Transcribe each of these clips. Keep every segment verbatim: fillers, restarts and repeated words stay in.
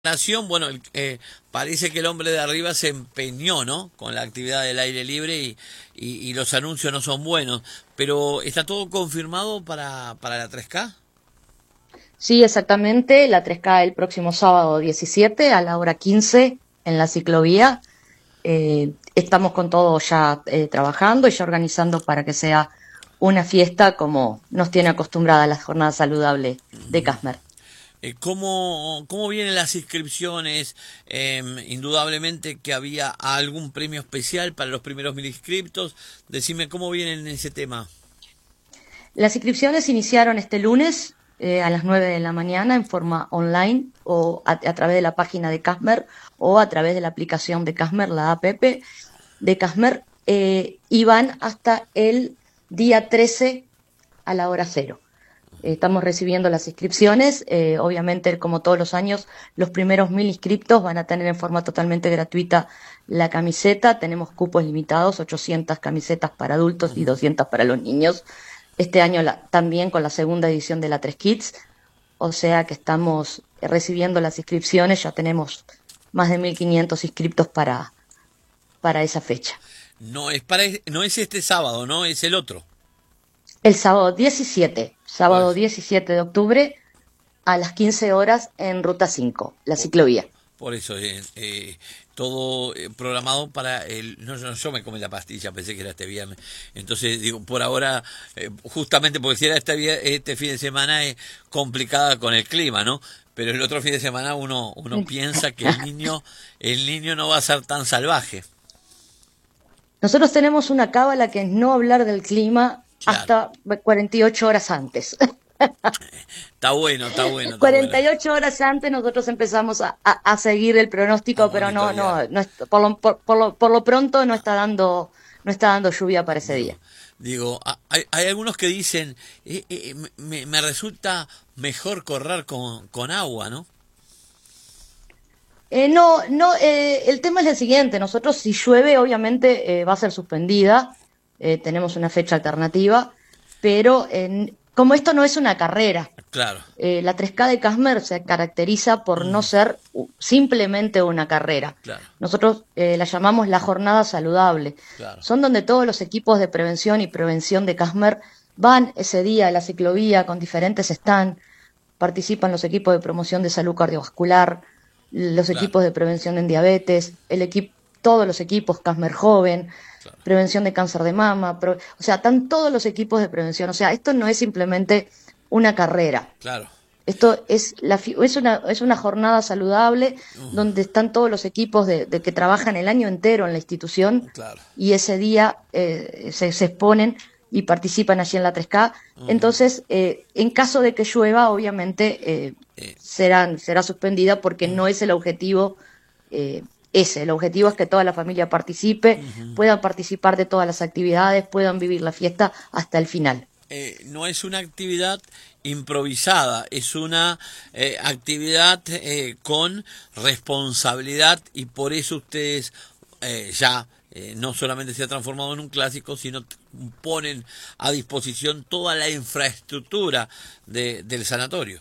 Nación, bueno, el- eh, parece que el hombre de arriba se empeñó, ¿no? Con la actividad del aire libre y, y, y los anuncios no son buenos, pero ¿está todo confirmado para, para la tres K? Sí, exactamente, la tres K el próximo sábado diecisiete a la hora quince en la ciclovía. Eh, estamos con todo ya eh, trabajando y ya organizando para que sea una fiesta como nos tiene acostumbrada la jornada saludable de Casmer. Eh, ¿cómo, ¿Cómo vienen las inscripciones? Eh, indudablemente que había algún premio especial para los primeros mil inscriptos. Decime cómo vienen en ese tema. Las inscripciones iniciaron este lunes eh, a las nueve de la mañana en forma online o a, a través de la página de Casmer o a través de la aplicación de Casmer, la app de Casmer, eh, y van hasta el día trece a la hora cero. Eh, estamos recibiendo las inscripciones, eh, obviamente como todos los años, los primeros mil inscriptos van a tener en forma totalmente gratuita la camiseta, tenemos cupos limitados, ochocientas camisetas para adultos y doscientas para los niños. Este año la, también con la segunda edición de la tres Kids, o sea que estamos recibiendo las inscripciones, ya tenemos más de mil quinientos inscriptos para, para esa fecha. No es para, no es este sábado, ¿no? Es el otro. El sábado diecisiete, Por sábado eso. diecisiete de octubre a las quince horas en Ruta cinco, la Por, ciclovía. por eso, eh, eh, todo eh, programado para el... No, no, yo me comí la pastilla, pensé que era este viernes. Entonces, digo, por ahora, eh, justamente porque si era este, vier- este fin de semana es complicada con el clima, ¿no? Pero el otro fin de semana uno, uno piensa que el niño, el niño no va a ser tan salvaje. Nosotros tenemos una cábala que es no hablar del clima Claro. hasta cuarenta y ocho horas antes. Está bueno, está bueno, está bueno. cuarenta y ocho horas antes nosotros empezamos a, a, a seguir el A pronóstico, pero no, monitorear. no, no es- por, lo, por, por lo, por lo pronto no está dando, no está dando lluvia para ese día. Digo, digo, a- hay, hay algunos que dicen, eh, eh, me, me resulta mejor correr con, con agua, ¿no? Eh, no, no, eh, el tema es el siguiente. Nosotros, si llueve, obviamente eh, va a ser suspendida. Eh, tenemos una fecha alternativa, pero en- como esto no es una carrera, Claro, eh, la tres K de Casmer se caracteriza por no ser u- simplemente una carrera. claro, Nosotros eh, la llamamos la jornada saludable. claro, Son donde todos los equipos de prevención y prevención de Casmer van ese día a la ciclovía con diferentes stands, participan los equipos de promoción de salud cardiovascular, los claro, equipos de prevención en diabetes, el equipo, todos los equipos, Casmer Joven, claro, prevención de cáncer de mama, pro- o sea, están todos los equipos de prevención. O sea, esto no es simplemente una carrera. claro. Esto es, la, fi- es, una, es una jornada saludable Ujú, donde están todos los equipos de, de que trabajan el año entero en la institución claro. y ese día eh, se, se exponen y participan allí en la tres K. Ujú. Entonces, eh, en caso de que llueva, obviamente eh, Eh, serán, será suspendida porque no es el objetivo eh, ese. El objetivo es que toda la familia participe, ujú. puedan participar de todas las actividades, puedan vivir la fiesta hasta el final. Eh, no es una actividad improvisada, es una eh, actividad eh, con responsabilidad y por eso ustedes eh, ya eh, no solamente se ha transformado en un clásico, sino t- ponen a disposición toda la infraestructura de, del sanatorio.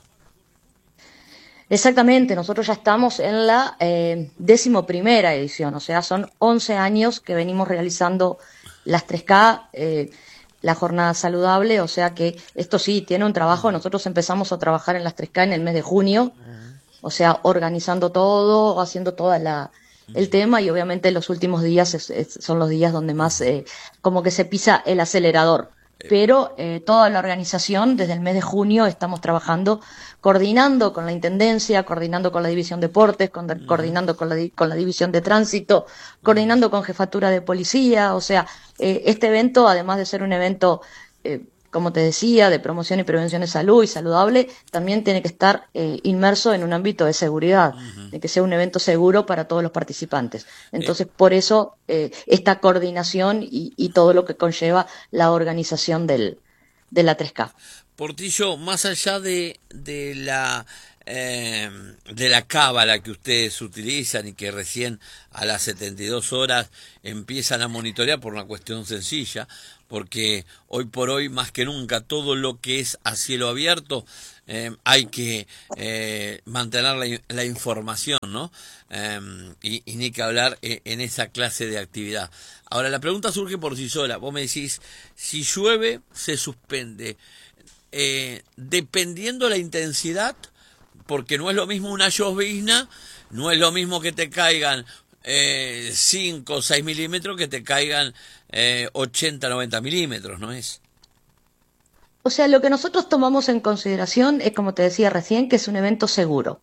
Exactamente, nosotros ya estamos en la eh, décimo primera edición, o sea, son once años que venimos realizando las tres K, eh, la jornada saludable, o sea que esto sí tiene un trabajo, nosotros empezamos a trabajar en las tres K en el mes de junio, o sea, organizando todo, haciendo toda la el tema y obviamente los últimos días es- es- son los días donde más eh, como que se pisa el acelerador. Pero eh, toda la organización, desde el mes de junio, estamos trabajando, coordinando con la Intendencia, coordinando con la División de Deportes, con- Ujú, coordinando con la, di- con la División de Tránsito, ujú. coordinando con Jefatura de Policía. O sea, eh, este evento, además de ser un evento eh, como te decía, de promoción y prevención de salud y saludable, también tiene que estar eh, inmerso en un ámbito de seguridad, Ujú. de que sea un evento seguro para todos los participantes. Eh, Entonces, por eso, eh, esta coordinación y, y todo lo que conlleva la organización del, de la tres K. Portillo, más allá de, de la eh, de la cábala que ustedes utilizan y que recién a las setenta y dos horas empiezan a monitorear por una cuestión sencilla, porque hoy por hoy más que nunca todo lo que es a cielo abierto eh, hay que eh, mantener la, la información, ¿no? Eh, y, y ni que hablar eh, en esa clase de actividad. Ahora la pregunta surge por sí sola. Vos me decís, si llueve se suspende. Eh, dependiendo la intensidad, porque no es lo mismo una llovizna, no es lo mismo que te caigan eh, cinco o seis milímetros que te caigan eh, ochenta, noventa milímetros, ¿no es? O sea, lo que nosotros tomamos en consideración es, como te decía recién, que es un evento seguro.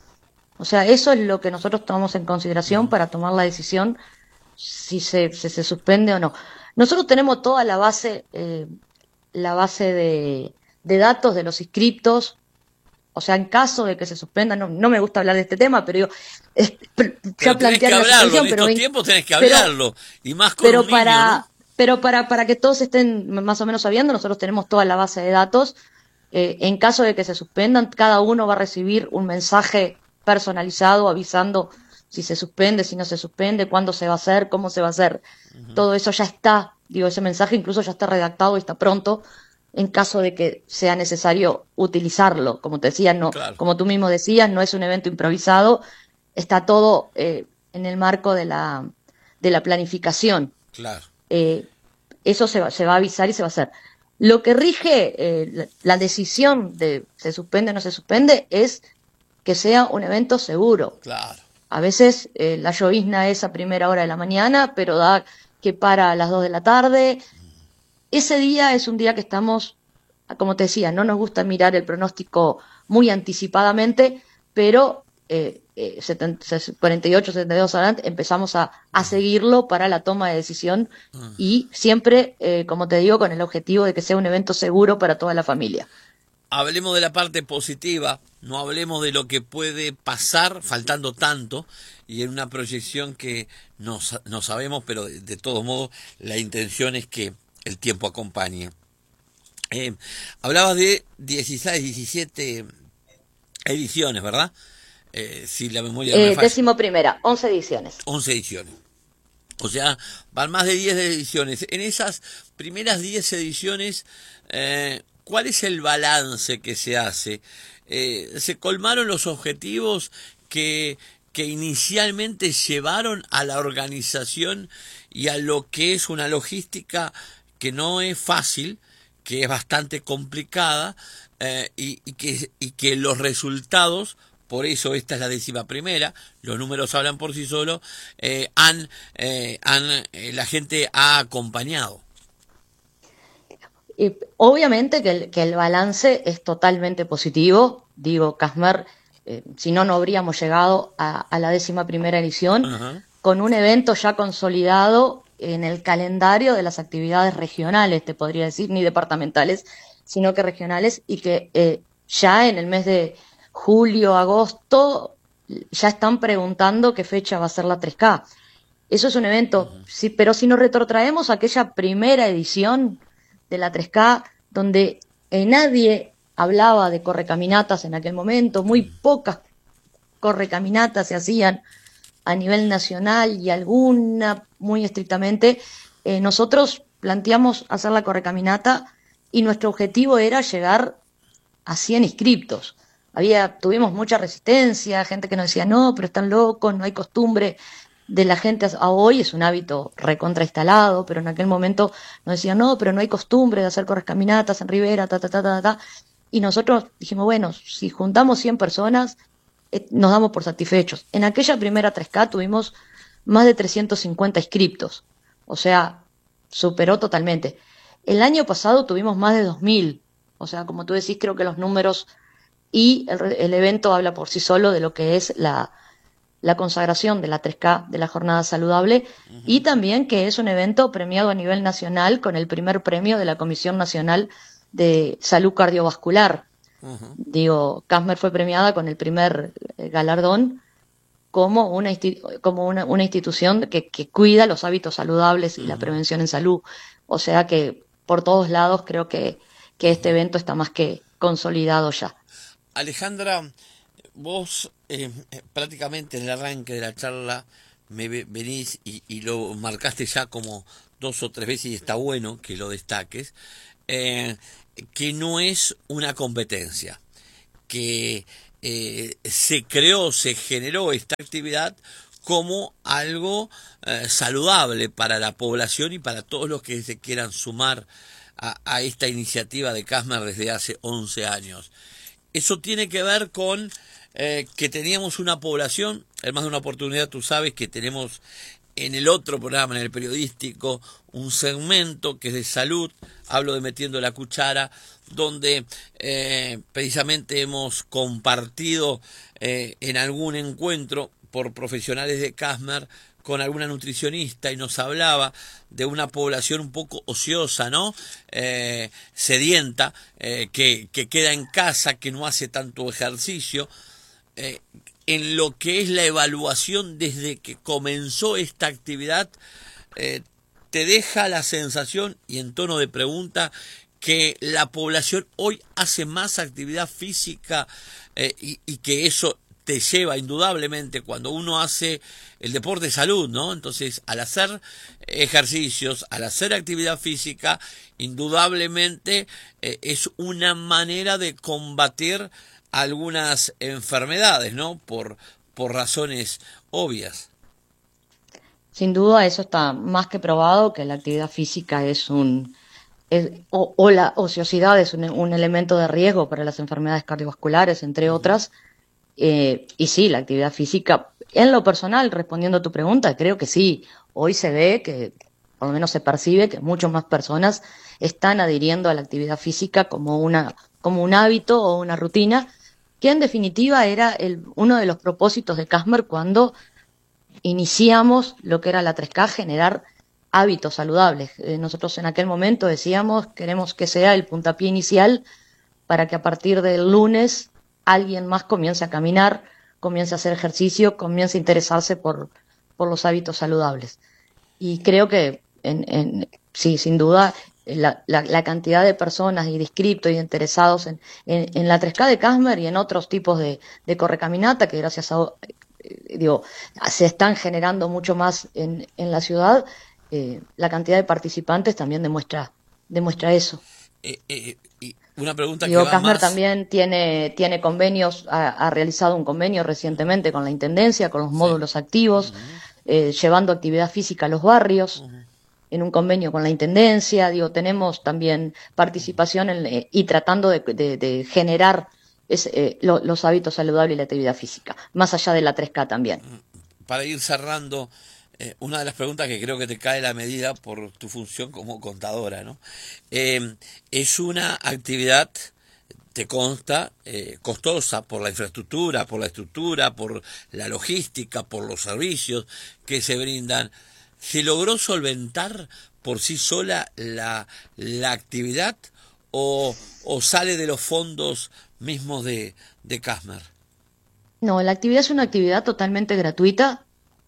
O sea, eso es lo que nosotros tomamos en consideración para tomar la decisión si se, si se suspende o no. Nosotros tenemos toda la base, eh, la base de, de datos de los inscriptos. O sea, en caso de que se suspenda, no, no me gusta hablar de este tema, pero digo, es, ya plantear la situación, pero en estos tiempos tenés que hablarlo, pero, y más con pero un niño, para, ¿no? Pero para, para que todos estén más o menos sabiendo, nosotros tenemos toda la base de datos. Eh, en caso de que se suspendan, cada uno va a recibir un mensaje personalizado avisando si se suspende, si no se suspende, cuándo se va a hacer, cómo se va a hacer. Uh-huh. Todo eso ya está, digo, ese mensaje incluso ya está redactado y está pronto en caso de que sea necesario utilizarlo. Como te decía, no, claro. Como tú mismo decías, no es un evento improvisado, está todo eh, en el marco de la, de la planificación. Claro. Eh, eso se va, se va a avisar y se va a hacer. Lo que rige eh, la, la decisión de se suspende o no se suspende es que sea un evento seguro. Claro. A veces eh, la llovizna es a primera hora de la mañana, pero da que para a las dos de la tarde. Ese día es un día que estamos, como te decía, no nos gusta mirar el pronóstico muy anticipadamente, pero eh, eh, setenta, cuarenta y ocho, setenta y dos adelante empezamos a, a seguirlo para la toma de decisión y siempre, eh, como te digo, con el objetivo de que sea un evento seguro para toda la familia. Hablemos de la parte positiva, no hablemos de lo que puede pasar faltando tanto y en una proyección que no, no sabemos, pero de, de todos modos la intención es que el tiempo acompañe. Eh, hablabas de dieciséis, diecisiete ediciones, ¿verdad? Eh, si la memoria eh, no me falla. Décimo primera, once ediciones. once ediciones. O sea, van más de diez ediciones. En esas primeras diez ediciones, eh, ¿cuál es el balance que se hace? Eh, ¿Se colmaron los objetivos que, que inicialmente llevaron a la organización y a lo que es una logística que no es fácil, que es bastante complicada, eh, y, y, que, y que los resultados, por eso esta es la décima primera, los números hablan por sí solos, eh, han, eh, han, eh, la gente ha acompañado? Y obviamente que el, que el balance es totalmente positivo. Digo, Casmer, eh, si no, no habríamos llegado a, a la décima primera edición, uh-huh, con un evento ya consolidado en el calendario de las actividades regionales, te podría decir, ni departamentales, sino que regionales, y que eh, ya en el mes de julio, agosto, ya están preguntando qué fecha va a ser la tres K. Eso es un evento, uh-huh, sí, pero si nos retrotraemos a aquella primera edición de la tres K, donde eh, nadie hablaba de correcaminatas en aquel momento, muy pocas correcaminatas se hacían a nivel nacional y alguna muy estrictamente, eh, nosotros planteamos hacer la correcaminata y nuestro objetivo era llegar a cien inscriptos. Había, tuvimos mucha resistencia, gente que nos decía, no, pero están locos, no hay costumbre de la gente a hoy, es un hábito recontrainstalado, pero en aquel momento nos decían, no, pero no hay costumbre de hacer correcaminatas en Rivera, ta, ta, ta, ta, ta. Y nosotros dijimos, bueno, si juntamos cien personas, eh, nos damos por satisfechos. En aquella primera tres K tuvimos más de trescientos cincuenta inscriptos, o sea, superó totalmente. El año pasado tuvimos más de dos mil, o sea, como tú decís, creo que los números y el, el evento habla por sí solo de lo que es la la consagración de la tres K, de la jornada saludable, uh-huh, y también que es un evento premiado a nivel nacional con el primer premio de la Comisión Nacional de Salud Cardiovascular. Uh-huh. Digo, Casmer fue premiada con el primer eh, galardón como una, como una, una institución que, que cuida los hábitos saludables y uh-huh, la prevención en salud. O sea que por todos lados creo que, que este evento está más que consolidado ya. Alejandra, vos eh, prácticamente en el arranque de la charla me venís y, y lo marcaste ya como dos o tres veces y está bueno que lo destaques, eh, que no es una competencia, que eh, se creó, se generó esta actividad como algo eh, saludable para la población y para todos los que se quieran sumar a, a esta iniciativa de Casmer desde hace once años. Eso tiene que ver con eh, que teníamos una población, en más de una oportunidad tú sabes que tenemos en el otro programa, en el periodístico, un segmento que es de salud, hablo de Metiendo la Cuchara, donde eh, precisamente hemos compartido eh, en algún encuentro por profesionales de Casmer con alguna nutricionista y nos hablaba de una población un poco ociosa, ¿no? Eh, sedienta, eh, que, que queda en casa, que no hace tanto ejercicio. Eh, en lo que es la evaluación desde que comenzó esta actividad, eh, te deja la sensación, y en tono de pregunta, que la población hoy hace más actividad física eh, y, y que eso te lleva indudablemente cuando uno hace el deporte de salud, ¿no? Entonces, al hacer ejercicios, al hacer actividad física, indudablemente eh, es una manera de combatir algunas enfermedades, ¿no? Por, por razones obvias. Sin duda, eso está más que probado, que la actividad física es un... Es, o, o la ociosidad es un, un elemento de riesgo para las enfermedades cardiovasculares, entre Uh-huh. otras. Eh, y sí, la actividad física, en lo personal, respondiendo a tu pregunta, creo que sí. Hoy se ve que, por lo menos se percibe, que muchas más personas están adhiriendo a la actividad física como una, como un hábito o una rutina, que en definitiva era el, uno de los propósitos de Casmer cuando iniciamos lo que era la tres K, generar hábitos saludables. Eh, nosotros en aquel momento decíamos, queremos que sea el puntapié inicial para que a partir del lunes alguien más comience a caminar, comience a hacer ejercicio, comience a interesarse por, por los hábitos saludables. Y creo que, en, en, sí, sin duda, la, la, la cantidad de personas y de inscriptos y de interesados en, en, en la tres K de Casmer y en otros tipos de, de correcaminata, que gracias a, eh, digo, se están generando mucho más en, en la ciudad, eh, la cantidad de participantes también demuestra, demuestra eso. Eh, eh, y una pregunta Digo, que va Casmer más... también tiene, tiene convenios, ha, ha realizado un convenio recientemente con la Intendencia, con los Sí. módulos activos, Uh-huh. eh, llevando actividad física a los barrios, Uh-huh. en un convenio con la Intendencia. Digo, tenemos también participación en, eh, y tratando de, de, de generar es, eh, lo, los hábitos saludables y la actividad física, más allá de la tres K también. Para ir cerrando, eh, una de las preguntas que creo que te cae la medida por tu función como contadora, ¿no? Eh, es una actividad, te consta, eh, costosa por la infraestructura, por la estructura, por la logística, por los servicios que se brindan. ¿Se logró solventar por sí sola la, la actividad o, o sale de los fondos mismos de, de Casmer? No, la actividad es una actividad totalmente gratuita,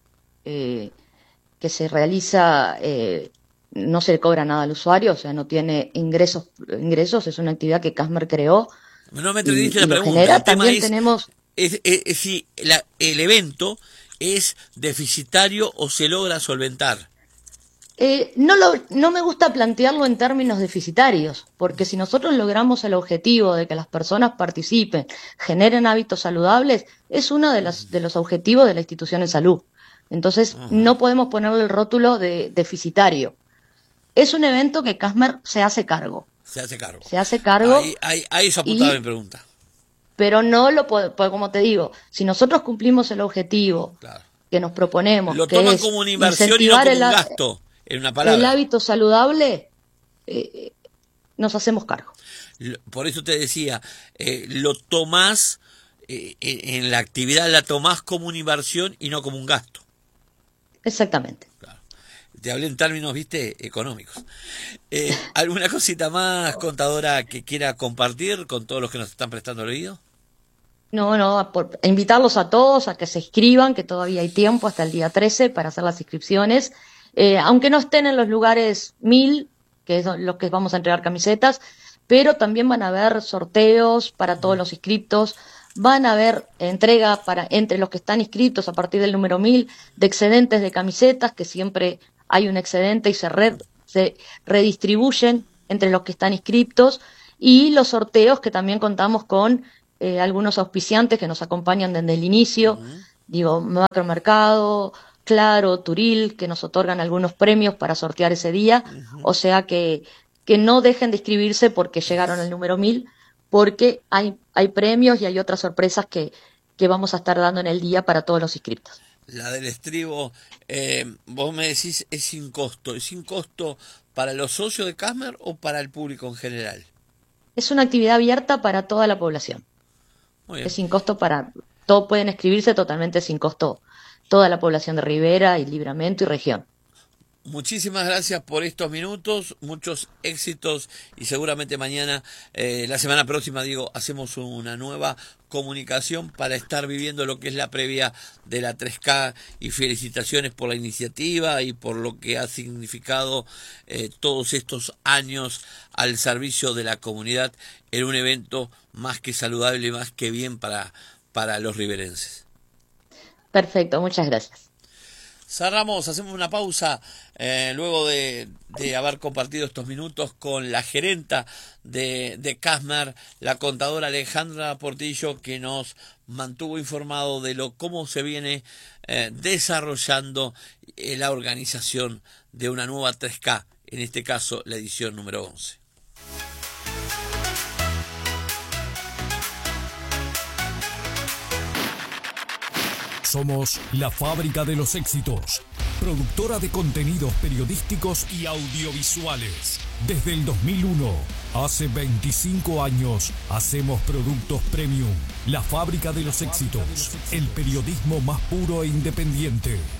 eh, que se realiza, eh, no se le cobra nada al usuario, o sea, no tiene ingresos, ingresos, es una actividad que Casmer creó No me y, entendiste y la lo pregunta. genera. El tema También es, tenemos, es, es, es si la, el evento es deficitario o se logra solventar. eh, no, lo, no me gusta plantearlo en términos deficitarios, porque si nosotros logramos el objetivo de que las personas participen, generen hábitos saludables, es uno de los, de los objetivos de la institución de salud. Entonces, Ajá. no podemos ponerle el rótulo de deficitario. Es un evento que Casmer se hace cargo. Se hace cargo. Se hace cargo. Ahí, ahí, ahí eso apuntaba y, mi pregunta. Pero no lo puedo, como te digo, si nosotros cumplimos el objetivo Claro. que nos proponemos, Lo que toman es como una inversión y no como un gasto, en una palabra. el hábito saludable, eh, nos hacemos cargo. Por eso te decía, eh, lo tomás, eh, en, en la actividad la tomás como una inversión y no como un gasto. Exactamente. Claro. Te hablé en términos, viste, económicos. Eh, ¿Alguna cosita más, contadora, que quiera compartir con todos los que nos están prestando el oído? No, no, a, por, a invitarlos a todos a que se inscriban, que todavía hay tiempo hasta el día trece para hacer las inscripciones. Eh, aunque no estén en los lugares mil, que es los que vamos a entregar camisetas, pero también van a haber sorteos para todos los inscriptos. van a haber entrega para entre los que están inscritos a partir del número mil de excedentes de camisetas, que siempre hay un excedente y se, red, se redistribuyen entre los que están inscritos, y los sorteos que también contamos con eh, algunos auspiciantes que nos acompañan desde el inicio, uh-huh. digo, Macromercado, Claro, Turil, que nos otorgan algunos premios para sortear ese día, uh-huh. o sea que, que no dejen de inscribirse porque llegaron al número mil, porque hay, hay premios y hay otras sorpresas que, que vamos a estar dando en el día para todos los inscriptos. La del estribo, eh, vos me decís, es sin costo. ¿Es sin costo para los socios de Casmer o para el público en general? Es una actividad abierta para toda la población. Muy bien. Es sin costo para... Todos pueden inscribirse totalmente sin costo, toda la población de Rivera y Libramento y región. Muchísimas gracias por estos minutos, muchos éxitos y seguramente mañana, eh, la semana próxima, digo, hacemos una nueva comunicación para estar viviendo lo que es la previa de la tres K y felicitaciones por la iniciativa y por lo que ha significado eh, todos estos años al servicio de la comunidad en un evento más que saludable y más que bien para, para los riverenses. Perfecto, muchas gracias. Cerramos, hacemos una pausa eh, luego de, de haber compartido estos minutos con la gerenta de, de Casmer, la contadora Alejandra Portillo, que nos mantuvo informado de lo cómo se viene eh, desarrollando eh, la organización de una nueva tres K, en este caso la edición número once. Somos la fábrica de los éxitos, productora de contenidos periodísticos y audiovisuales. Desde el dos mil uno, hace veinticinco años, hacemos productos premium. La fábrica de los éxitos, el periodismo más puro e independiente.